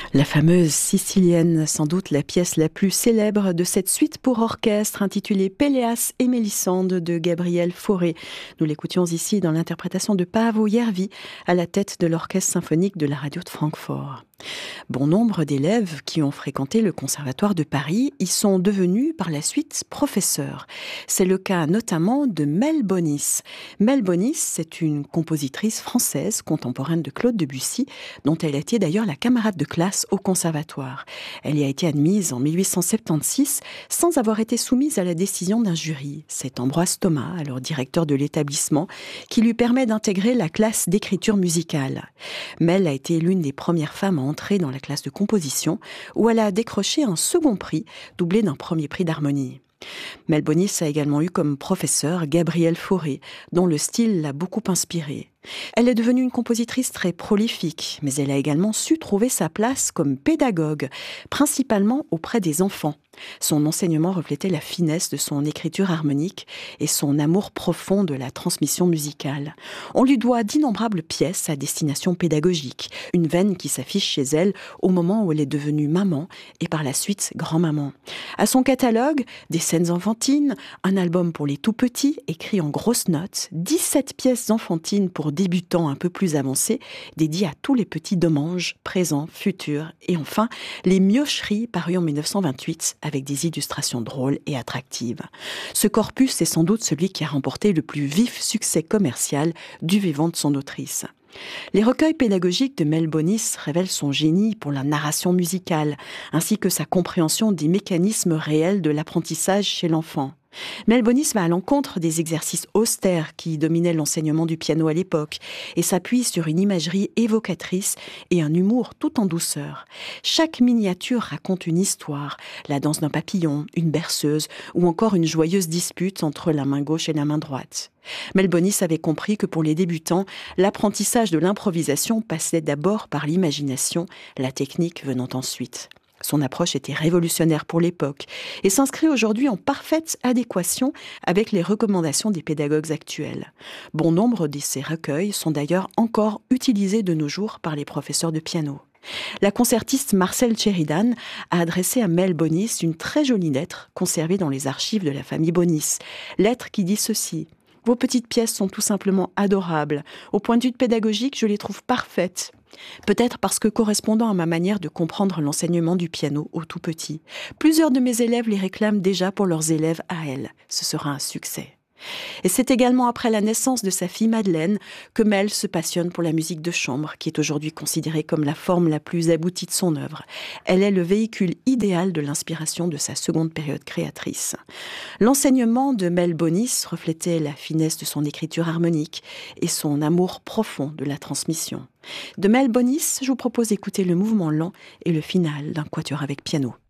La fameuse Sicilienne, sans doute la pièce la plus célèbre de cette suite pour orchestre intitulée Péléas et Mélisande de Gabriel Fauré. Nous l'écoutions ici dans l'interprétation de Paavo Järvi à la tête de l'orchestre symphonique de la radio de Francfort. Bon nombre d'élèves qui ont fréquenté le Conservatoire de Paris y sont devenus par la suite professeurs. C'est le cas notamment de Mel Bonis. Mel Bonis, c'est une compositrice française contemporaine de Claude Debussy, dont elle a été d'ailleurs la camarade de classe au Conservatoire. Elle y a été admise en 1876 sans avoir été soumise à la décision d'un jury. C'est Ambroise Thomas, alors directeur de l'établissement, qui lui permet d'intégrer la classe d'écriture musicale. Mel a été l'une des premières femmes à entrer dans la classe de composition, où elle a décroché un second prix, doublé d'un premier prix d'harmonie. Mel Bonis a également eu comme professeur Gabriel Fauré, dont le style l'a beaucoup inspirée. Elle est devenue une compositrice très prolifique, mais elle a également su trouver sa place comme pédagogue, principalement auprès des enfants. Son enseignement reflétait la finesse de son écriture harmonique et son amour profond de la transmission musicale. On lui doit d'innombrables pièces à destination pédagogique, une veine qui s'affiche chez elle au moment où elle est devenue maman et par la suite grand-maman. À son catalogue, des scènes enfantines, un album pour les tout-petits écrit en grosses notes, 17 pièces enfantines pour débutants un peu plus avancés, dédiées à tous les petits domanges, présents, futurs, et enfin, les miocheries parues en 1928 avec des illustrations drôles et attractives. Ce corpus est sans doute celui qui a remporté le plus vif succès commercial du vivant de son autrice. Les recueils pédagogiques de Mel Bonis révèlent son génie pour la narration musicale, ainsi que sa compréhension des mécanismes réels de l'apprentissage chez l'enfant. Mel Bonis va à l'encontre des exercices austères qui dominaient l'enseignement du piano à l'époque et s'appuie sur une imagerie évocatrice et un humour tout en douceur. Chaque miniature raconte une histoire, la danse d'un papillon, une berceuse ou encore une joyeuse dispute entre la main gauche et la main droite. Mel Bonis avait compris que pour les débutants, l'apprentissage de l'improvisation passait d'abord par l'imagination, la technique venant ensuite. Son approche était révolutionnaire pour l'époque et s'inscrit aujourd'hui en parfaite adéquation avec les recommandations des pédagogues actuels. Bon nombre de ces recueils sont d'ailleurs encore utilisés de nos jours par les professeurs de piano. La concertiste Marcelle Sheridan a adressé à Mel Bonis une très jolie lettre conservée dans les archives de la famille Bonis. Lettre qui dit ceci: « Vos petites pièces sont tout simplement adorables. Au point de vue pédagogique, je les trouve parfaites. Peut-être parce que correspondant à ma manière de comprendre l'enseignement du piano au tout petit. Plusieurs de mes élèves les réclament déjà pour leurs élèves à elle. Ce sera un succès. » Et c'est également après la naissance de sa fille Madeleine que Mel se passionne pour la musique de chambre, qui est aujourd'hui considérée comme la forme la plus aboutie de son œuvre. Elle est le véhicule idéal de l'inspiration de sa seconde période créatrice. L'enseignement de Mel Bonis reflétait la finesse de son écriture harmonique et son amour profond de la transmission. De Mel Bonis, je vous propose d'écouter le mouvement lent et le final d'un quatuor avec piano.